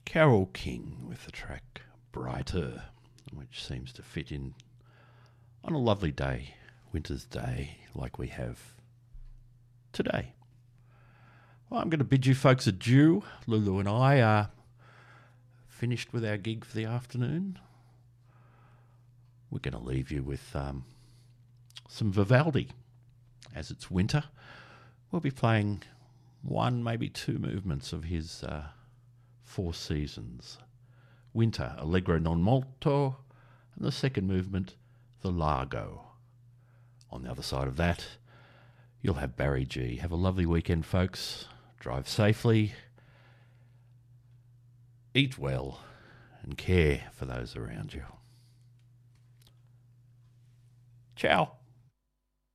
Carole King with the track Brighter, which seems to fit in on a lovely day, winter's day, like we have today. Well, I'm going to bid you folks adieu. Lulu and I are finished with our gig for the afternoon. We're going to leave you with some Vivaldi. As it's winter, we'll be playing one, maybe two movements of his Four Seasons. Winter, Allegro non molto, and the second movement, the Largo. On the other side of that, you'll have Barry G. Have a lovely weekend, folks. Drive safely, eat well, and care for those around you. Ciao.